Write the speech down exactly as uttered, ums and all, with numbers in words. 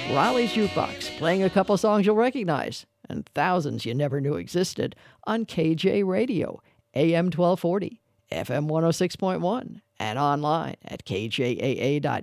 Raleigh's Jukebox, playing a couple songs you'll recognize, and thousands you never knew existed, on K J Radio, A M twelve forty, F M one oh six point one, and online at k j a a dot